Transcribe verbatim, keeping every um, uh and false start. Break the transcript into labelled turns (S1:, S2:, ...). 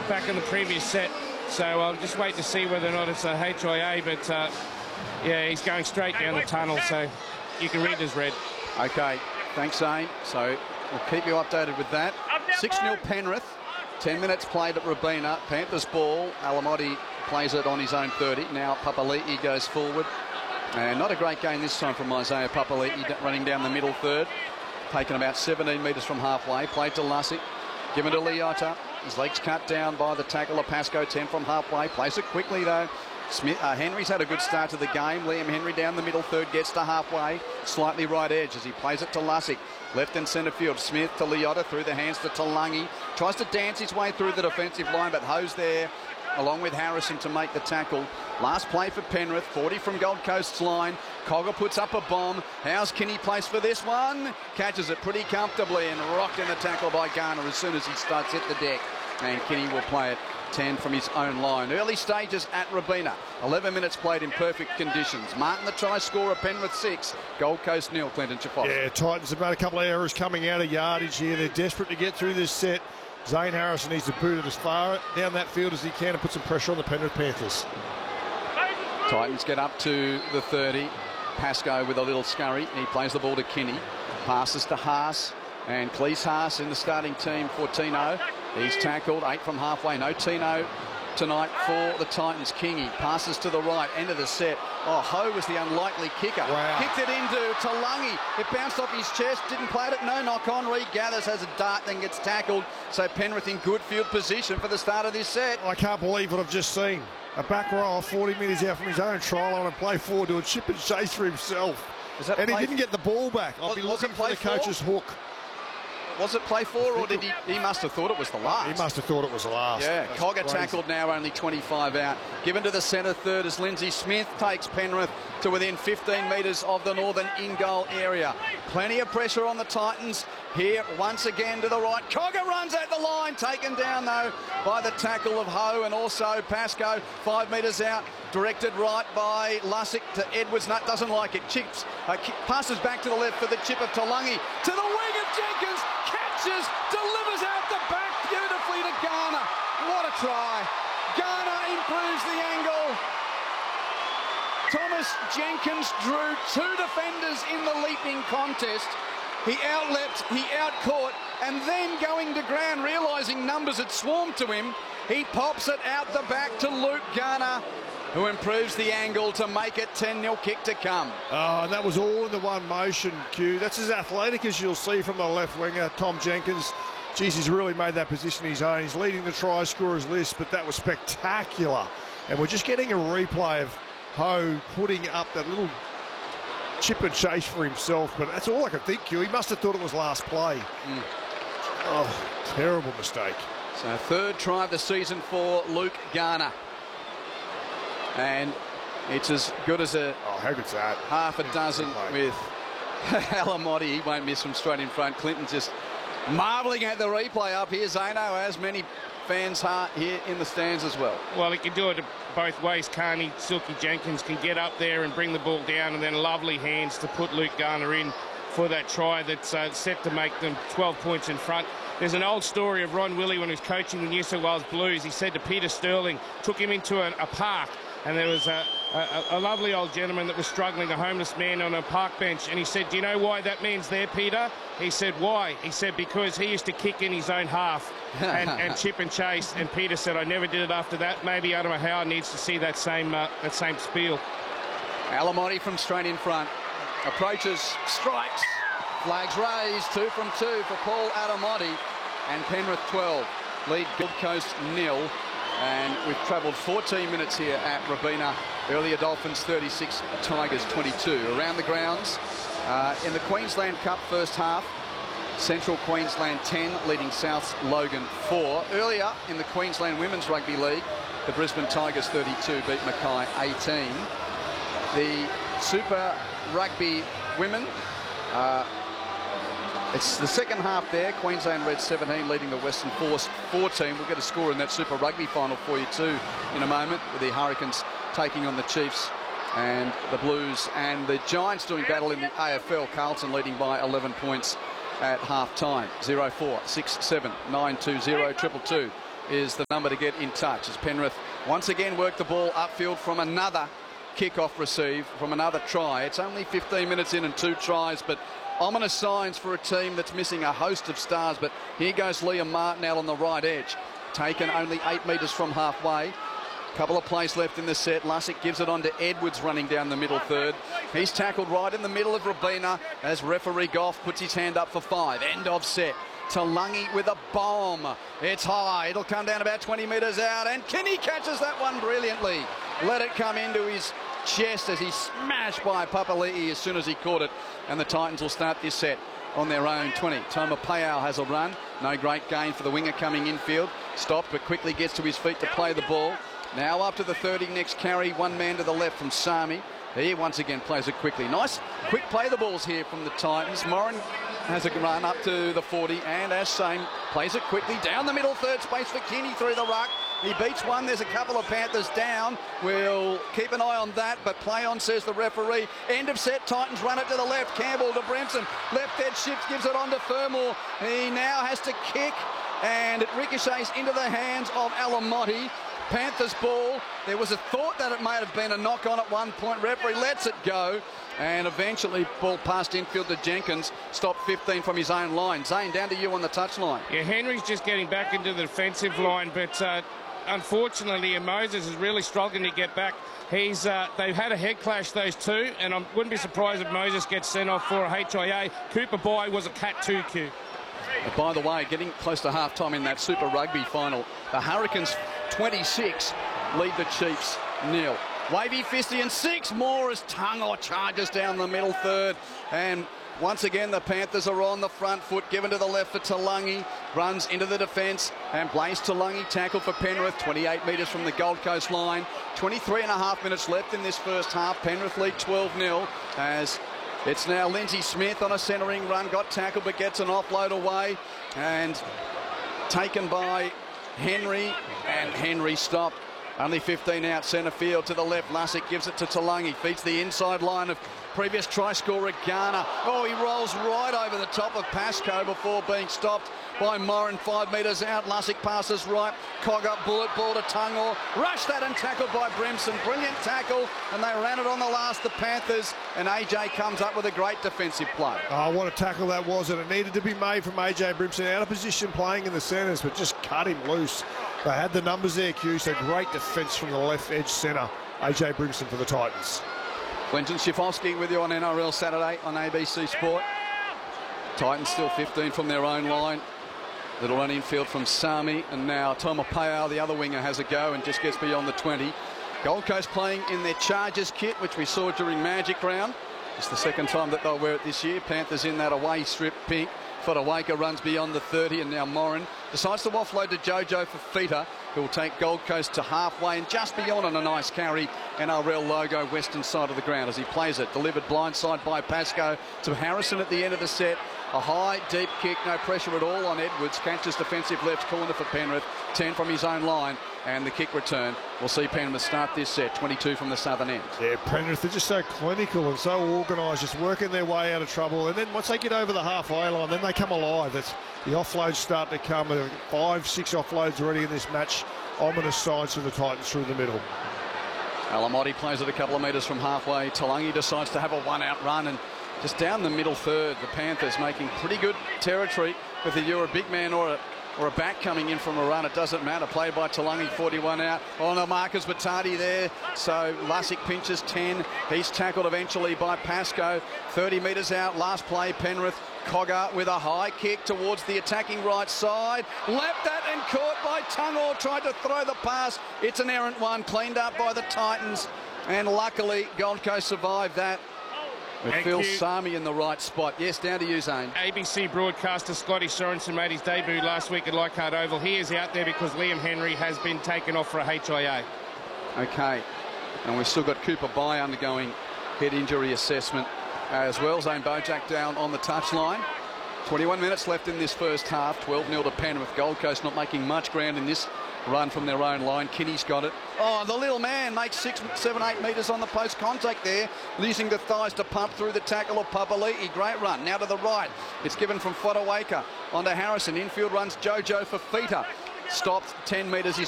S1: back in the previous set. So I'll just wait to see whether or not it's a H I A, but uh, yeah, he's going straight down the tunnel, so you can read it as red.
S2: Okay, thanks, Zane. So we'll keep you updated with that. six nil Penrith, ten minutes played at Robina. Panthers ball, Alamotti plays it on his own thirty. Now Papali'i goes forward. And not a great game this time from Isaiah Papali'i, running down the middle third. Taken about seventeen metres from halfway. Played to Lussick. Given to Leota. His legs cut down by the tackle of Pascoe. ten from halfway. Plays it quickly though. Smith, uh, Henry's had a good start to the game. Liam Henry down the middle third, gets to halfway. Slightly right edge as he plays it to Lussick. Left and centre field. Smith to Leota through the hands to Talangi. Tries to dance his way through the defensive line, but Ho's there along with Harrison to make the tackle. Last play for Penrith, forty from Gold Coast's line. Cogger puts up a bomb. How's Kinney placed for this one? Catches it pretty comfortably and rocked in the tackle by Garner as soon as he starts hit the deck. And Kinney will play it ten from his own line. Early stages at Robina. eleven minutes played in perfect conditions. Martin the try scorer, Penrith six. Gold Coast nil, Clinton Chafot.
S3: Yeah, Titans have made a couple of errors coming out of yardage here. They're desperate to get through this set. Zane Harrison needs to boot it as far down that field as he can and put some pressure on the Penrith Panthers.
S2: Titans get up to the thirty. Pascoe with a little scurry. He plays the ball to Kinney. Passes to Haas. And Cleese Haas in the starting team for Tino. He's tackled, eight from halfway. No Tino tonight for the Titans. Kingy passes to the right, end of the set. Oh, Ho was the unlikely kicker.
S3: Wow.
S2: Kicked it into Talangi. It bounced off his chest, didn't play it. No knock on. Reed Gathers has a dart, then gets tackled. So Penrith in good field position for the start of this set.
S3: I can't believe what I've just seen. A back row forty metres out from his own try line and play forward to a chip and chase for himself. And he didn't get the ball back. I'll be looking for the coach's hook.
S2: Was it play four, or did he? He must have thought it was the last.
S3: He must have thought it was the last.
S2: Yeah, Cogger tackled now, only twenty-five out. Given to the centre third as Lindsay Smith takes Penrith to within fifteen metres of the northern in-goal area. Plenty of pressure on the Titans here once again to the right. Cogger runs at the line, taken down though by the tackle of Ho and also Pascoe, five metres out. Directed right by Lussick to Edwards. Nut doesn't like it. Chips, uh, passes back to the left for the chip of Talangi. To the wing of Jenkins. Catches, delivers out the back beautifully to Garner. What a try. Garner improves the angle. Thomas Jenkins drew two defenders in the leaping contest. He outleapt, he outcaught, and then going to ground, realising numbers had swarmed to him, he pops it out the back to Luke Garner, who improves the angle to make it ten nil kick to come.
S3: Oh, and that was all in the one motion, Q. That's as athletic as you'll see from the left winger, Tom Jenkins. Geez, he's really made that position his own. He's leading the try scorers list, but that was spectacular. And we're just getting a replay of Ho putting up that little chip and chase for himself, but that's all I can think, Q. He must have thought it was last play. Mm. Oh, terrible mistake.
S2: So third try of the season for Luke Garner. And it's as good as a
S3: oh, how good's that?
S2: half a dozen with Alamotti. He won't miss from straight in front. Clinton's just marvelling at the replay up here. Zano, as many fans are here in the stands as well.
S1: Well, he can do it both ways, can't he? Silky Jenkins can get up there and bring the ball down, and then lovely hands to put Luke Garner in for that try that's uh, set to make them twelve points in front. There's an old story of Ron Willey when he was coaching the New South Wales Blues. He said to Peter Sterling, took him into a, a park, and there was a, a, a lovely old gentleman that was struggling, a homeless man on a park bench, and he said, do you know why that man's there, Peter? He said, why? He said, because he used to kick in his own half and, and chip and chase, and Peter said, I never did it after that. Maybe Adam Howe needs to see that same, uh, that same spiel.
S2: Alamotti from straight in front. Approaches, strikes, flags raised, two from two for Paul Alamotti, and Penrith twelve. Lead Gold Coast nil. And we've travelled fourteen minutes here at Robina. Earlier Dolphins thirty-six, Tigers twenty-two. Around the grounds, uh, in the Queensland Cup first half, Central Queensland ten, leading South Logan four. Earlier in the Queensland Women's Rugby League, the Brisbane Tigers thirty-two beat Mackay eighteen. The Super Rugby Women, uh, it's the second half there. Queensland Red seventeen leading the Western Force fourteen. We'll get a score in that Super Rugby final for you too in a moment, with the Hurricanes taking on the Chiefs and the Blues, and the Giants doing battle in the A F L. Carlton leading by eleven points at half time. zero four six seven nine two zero triple two. is the number to get in touch as Penrith once again work the ball upfield from another kick-off receive, from another try. It's only fifteen minutes in and two tries, but ominous signs for a team that's missing a host of stars. But here goes Liam Martinell on the right edge, taken only eight metres from halfway. Couple of plays left in the set. Lussick gives it on to Edwards running down the middle third. He's tackled right in the middle of Robina as referee Goff puts his hand up for five. End of set. Talangi with a bomb. It's high. It'll come down about twenty metres out, and Kinney catches that one brilliantly. Let it come into his chest as he's smashed by Papali'i as soon as he caught it, and the Titans will start this set on their own twenty. Toma Payao has a run. No great gain for the winger coming infield. Stopped, but quickly gets to his feet to play the ball. Now up to the thirty, next carry, one man to the left from Sami. He once again plays it quickly. Nice quick play the balls here from the Titans. Moran has a run up to the forty, and as same, plays it quickly down the middle third space for Kinney through the ruck. He beats one. There's a couple of Panthers down. We'll keep an eye on that, but play on, says the referee. End of set. Titans run it to the left. Campbell to Brimson. Left edge shifts, gives it on to Fermor. He now has to kick, and it ricochets into the hands of Alamotti. Panthers ball. There was a thought that it may have been a knock on at one point. Referee lets it go, and eventually ball passed infield to Jenkins. Stopped fifteen from his own line. Zane, down to you on the touchline.
S1: Yeah, Henry's just getting back into the defensive line, but uh, unfortunately Moses is really struggling to get back. He's uh, they've had a head clash, those two, and I wouldn't be surprised if Moses gets sent off for a H I A. Cooper Bye was a cat two Q.
S2: By the way, getting close to half-time in that Super Rugby final, the Hurricanes twenty-six lead the Chiefs nil. Wavy Fisty and six more as Tangor charges down the middle third. And once again, the Panthers are on the front foot, given to the left for Talangi. Runs into the defence, and Blaise Talangi tackle for Penrith, twenty-eight metres from the Gold Coast line. twenty-three and a half minutes left in this first half. Penrith lead twelve nil as it's now Lindsay Smith on a centering run. Got tackled but gets an offload away, and taken by Henry, and Henry stopped. Only fifteen out centre field to the left. Lussick gives it to Talangi. Feeds the inside line of previous try scorer Garner. Oh, he rolls right over the top of Pascoe before being stopped by Moran. Five metres out. Lussick passes right. Cog up, bullet ball to Tungor. Rush that and tackled by Brimson. Brilliant tackle, and they ran it on the last, the Panthers, and A J comes up with a great defensive play.
S3: Oh, what a tackle that was, and it needed to be made from A J Brimson. Out of position playing in the centres, but just cut him loose. They had the numbers there, Q, so great defence from the left edge centre. A J Brimson for the Titans.
S2: Quentin Schifowski with you on N R L Saturday on A B C Sport. Titans still fifteen from their own line. Little run infield from Sami, and now Toma Payao, the other winger, has a go and just gets beyond the twenty. Gold Coast playing in their Chargers kit, which we saw during Magic Round. It's the second time that they'll wear it this year. Panthers in that away strip pink. Fodawaker runs beyond the thirty, and now Moran decides to offload to Jojo Fifita, who will take Gold Coast to halfway and just beyond on a nice carry. N R L logo, western side of the ground as he plays it. Delivered blindside by Pascoe to Harrison at the end of the set. A high, deep kick, no pressure at all on Edwards. Catches defensive left corner for Penrith. ten from his own line, and the kick return. We'll see Penrith start this set. twenty-two from the southern end.
S3: Yeah, Penrith, they're just so clinical and so organised, just working their way out of trouble. And then once they get over the halfway line, then they come alive. It's, the offloads start to come. Five, six offloads already in this match. Ominous signs for the Titans through the middle.
S2: Alamotti plays it a couple of metres from halfway. Talangi decides to have a one-out run, and just down the middle third, the Panthers making pretty good territory. Whether you're a big man or a or a back coming in from a run, it doesn't matter. Played by Talangi, forty-one out. On the Marcus Batati there. So Lussick pinches ten. He's tackled eventually by Pascoe. thirty metres out. Last play, Penrith. Cogger with a high kick towards the attacking right side. Leapt that and caught by Tungor. Tried to throw the pass. It's an errant one. Cleaned up by the Titans. And luckily, Gold Coast survived that. With
S1: Thank
S2: Phil
S1: you.
S2: Sami in the right spot. Yes, down to you, Zane.
S1: A B C broadcaster Scotty Sorensen made his debut last week at Leichhardt Oval. He is out there because Liam Henry has been taken off for a H I A.
S2: Okay, and we've still got Cooper Bye undergoing head injury assessment as well. Zane Bojack down on the touchline. twenty-one minutes left in this first half. twelve nil to Penrith. Gold Coast not making much ground in this run from their own line. Kinney's got it. Oh, the little man makes six, seven, eight metres on the post contact there, using the thighs to pump through the tackle of Papali'i. Great run. Now to the right. It's given from Fodawaker onto Harrison. Infield runs Jojo Fifita. stopped ten metres.